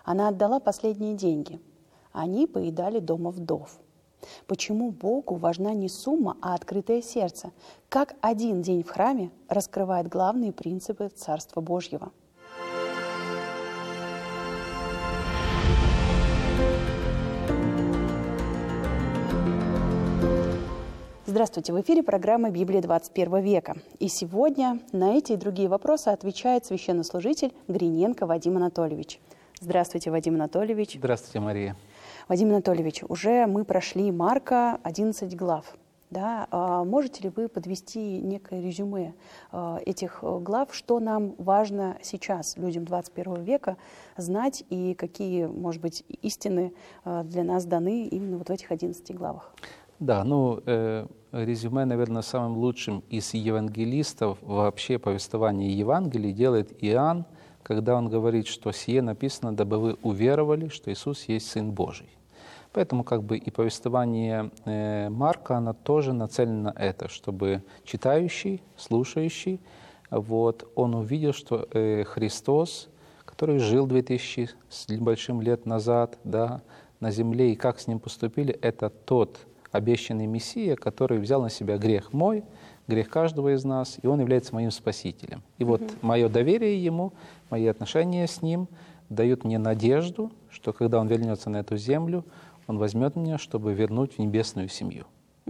Она отдала последние деньги. Они поедали дома вдов. Почему Богу важна не сумма, а открытое сердце? Как один день в храме раскрывает главные принципы Царства Божьего? Здравствуйте! В эфире программа «Библия 21 века». И сегодня на эти и другие вопросы отвечает священнослужитель Гриненко Вадим Анатольевич. Здравствуйте, Вадим Анатольевич. Здравствуйте, Мария. Вадим Анатольевич, уже мы прошли Марка 11 глав. Да? Можете ли вы подвести некое резюме этих глав, что нам важно сейчас, людям 21 века, знать и какие, может быть, истины для нас даны именно вот в этих 11 главах? Да, резюме, наверное, самым лучшим из евангелистов вообще повествования Евангелий делает Иоанн, когда он говорит, что сие написано, дабы вы уверовали, что Иисус есть Сын Божий. Поэтому и повествование Марка, оно тоже нацелено на это, чтобы читающий, слушающий, он увидел, что Христос, который жил 2000 с небольшим лет назад, да, на земле, и как с ним поступили, это тот обещанный Мессия, который взял на себя грех мой, грех каждого из нас, и Он является моим Спасителем. И мое доверие Ему, мои отношения с Ним дают мне надежду, что когда Он вернется на эту землю, Он возьмет меня, чтобы вернуть в небесную семью.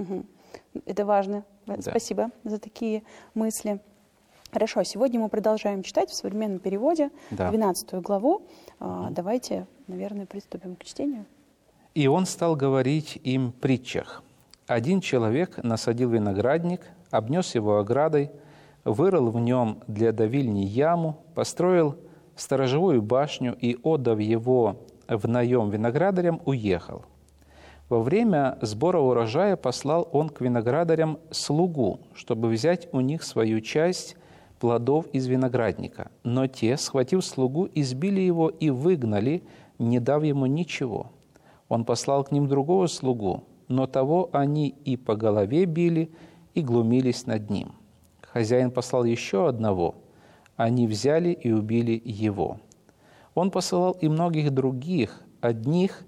Это важно. Да. Спасибо за такие мысли. Хорошо, сегодня мы продолжаем читать в современном переводе 12 главу. Давайте, наверное, приступим к чтению. «И он стал говорить им в притчах. Один человек насадил виноградник, обнес его оградой, вырыл в нем для давильни яму, построил сторожевую башню и, отдав его в наем виноградарям, уехал. Во время сбора урожая послал он к виноградарям слугу, чтобы взять у них свою часть плодов из виноградника. Но те, схватив слугу, избили его и выгнали, не дав ему ничего. Он послал к ним другого слугу, но того они и по голове били, и глумились над ним. Хозяин послал еще одного, они взяли и убили его. Он посылал и многих других, одних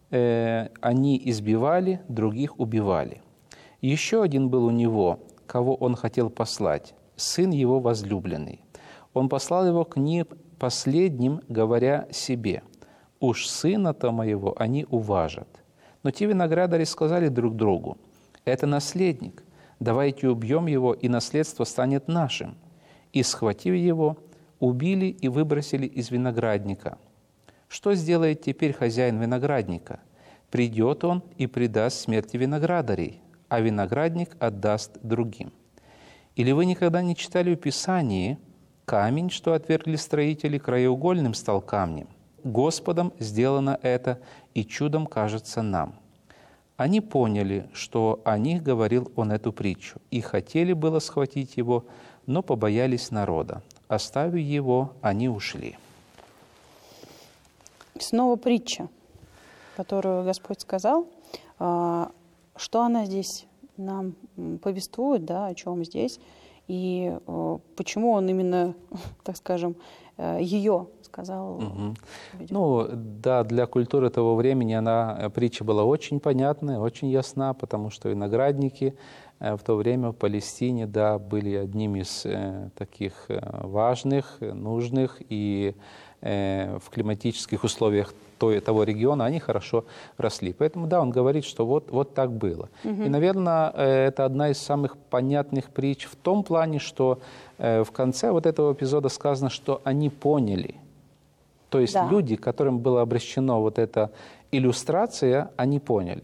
они избивали, других убивали. Еще один был у него, кого он хотел послать, сын его возлюбленный. Он послал его к ним последним, говоря себе: «Уж сына-то моего они уважат». Но те виноградари сказали друг другу: «Это наследник, давайте убьем его, и наследство станет нашим». И, схватив его, убили и выбросили из виноградника. Что сделает теперь хозяин виноградника? Придет он и предаст смерти виноградарей, а виноградник отдаст другим. Или вы никогда не читали в Писании: камень, что отвергли строители, краеугольным стал камнем? Господом сделано это, и чудом кажется нам. Они поняли, что о них говорил он эту притчу, и хотели было схватить его, но побоялись народа. Оставив его, они ушли. Снова притча, которую Господь сказал. Что она здесь нам повествует, да, о чем здесь, и почему он именно, так скажем, ее сказал. Для культуры того времени притча была очень понятная, очень ясна, потому что виноградники в то время в Палестине, были одним из таких важных, нужных, и в климатических условиях того региона они хорошо росли. Поэтому, он говорит, что вот так было. И, наверное, это одна из самых понятных притч в том плане, что в конце этого эпизода сказано, что они поняли. То есть люди, которым была обращена эта иллюстрация, они поняли.